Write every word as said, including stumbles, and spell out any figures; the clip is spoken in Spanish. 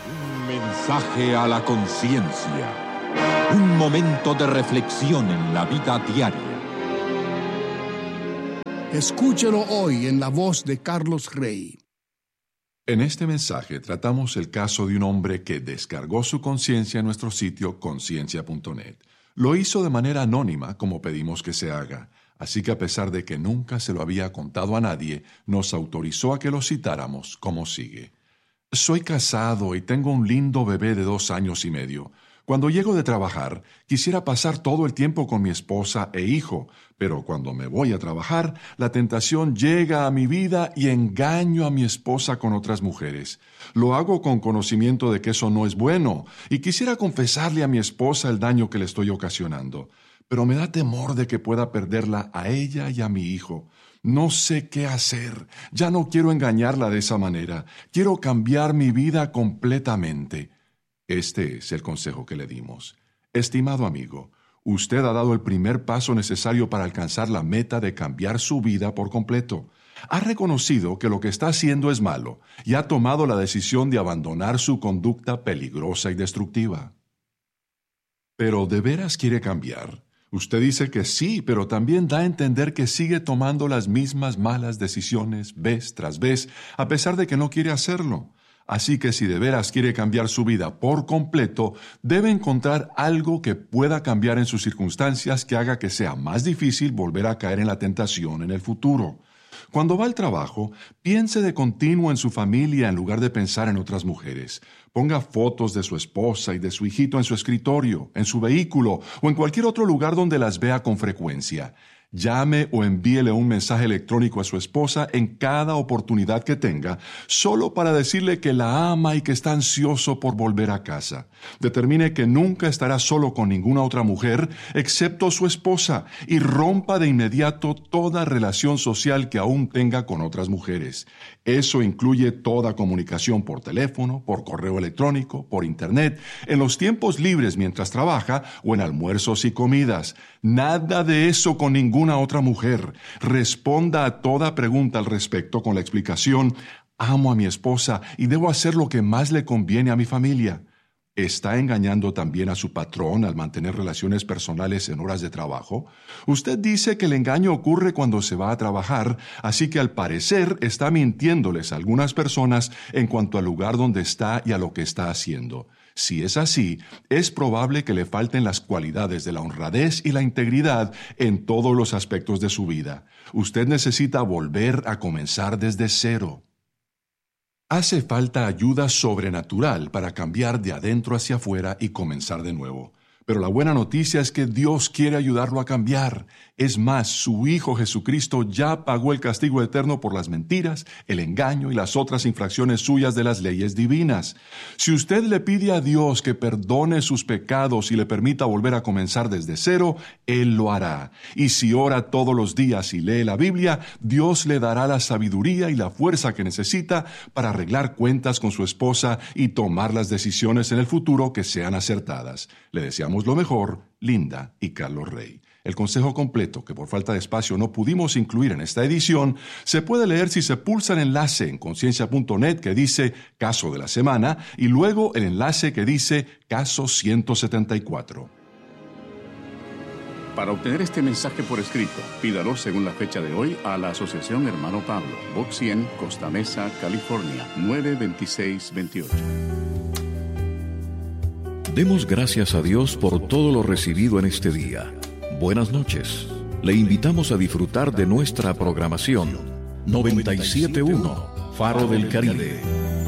Un mensaje a la conciencia. Un momento de reflexión en la vida diaria. Escúchelo hoy en la voz de Carlos Rey. En este mensaje tratamos el caso de un hombre que descargó su conciencia en nuestro sitio conciencia punto net. Lo hizo de manera anónima, como pedimos que se haga, así que a pesar de que nunca se lo había contado a nadie, nos autorizó a que lo citáramos como sigue. Soy casado y tengo un lindo bebé de dos años y medio. Cuando llego de trabajar, quisiera pasar todo el tiempo con mi esposa e hijo, pero cuando me voy a trabajar, la tentación llega a mi vida y engaño a mi esposa con otras mujeres. Lo hago con conocimiento de que eso no es bueno, y quisiera confesarle a mi esposa el daño que le estoy ocasionando, pero me da temor de que pueda perderla a ella y a mi hijo. No sé qué hacer. Ya no quiero engañarla de esa manera. Quiero cambiar mi vida completamente. Este es el consejo que le dimos. Estimado amigo, usted ha dado el primer paso necesario para alcanzar la meta de cambiar su vida por completo. Ha reconocido que lo que está haciendo es malo y ha tomado la decisión de abandonar su conducta peligrosa y destructiva. ¿Pero de veras quiere cambiar? Usted dice que sí, pero también da a entender que sigue tomando las mismas malas decisiones vez tras vez, a pesar de que no quiere hacerlo. Así que si de veras quiere cambiar su vida por completo, debe encontrar algo que pueda cambiar en sus circunstancias que haga que sea más difícil volver a caer en la tentación en el futuro. Cuando va al trabajo, piense de continuo en su familia en lugar de pensar en otras mujeres. Ponga fotos de su esposa y de su hijito en su escritorio, en su vehículo o en cualquier otro lugar donde las vea con frecuencia. Llame o envíele un mensaje electrónico a su esposa en cada oportunidad que tenga, solo para decirle que la ama y que está ansioso por volver a casa. Determine que nunca estará solo con ninguna otra mujer, excepto su esposa, y rompa de inmediato toda relación social que aún tenga con otras mujeres. Eso incluye toda comunicación por teléfono, por correo electrónico, por internet, en los tiempos libres mientras trabaja o en almuerzos y comidas. Nada de eso con ninguna otra mujer. Responda a toda pregunta al respecto con la explicación: amo a mi esposa y debo hacer lo que más le conviene a mi familia. ¿Está engañando también a su patrón al mantener relaciones personales en horas de trabajo? Usted dice que el engaño ocurre cuando se va a trabajar, así que al parecer está mintiéndoles a algunas personas en cuanto al lugar donde está y a lo que está haciendo. Si es así, es probable que le falten las cualidades de la honradez y la integridad en todos los aspectos de su vida. Usted necesita volver a comenzar desde cero. Hace falta ayuda sobrenatural para cambiar de adentro hacia afuera y comenzar de nuevo. Pero la buena noticia es que Dios quiere ayudarlo a cambiar. Es más, su Hijo Jesucristo ya pagó el castigo eterno por las mentiras, el engaño y las otras infracciones suyas de las leyes divinas. Si usted le pide a Dios que perdone sus pecados y le permita volver a comenzar desde cero, Él lo hará. Y si ora todos los días y lee la Biblia, Dios le dará la sabiduría y la fuerza que necesita para arreglar cuentas con su esposa y tomar las decisiones en el futuro que sean acertadas. Le deseamos lo mejor, Linda y Carlos Rey. El consejo completo, que por falta de espacio no pudimos incluir en esta edición, se puede leer si se pulsa el enlace en conciencia punto net que dice Caso de la Semana y luego el enlace que dice Caso ciento setenta y cuatro. Para obtener este mensaje por escrito, pídalo según la fecha de hoy a la Asociación Hermano Pablo, Box cien, Costa Mesa, California, nueve veintiséis veintiocho. Demos gracias a Dios por todo lo recibido en este día. Buenas noches. Le invitamos a disfrutar de nuestra programación. noventa y siete punto uno Faro del Caribe.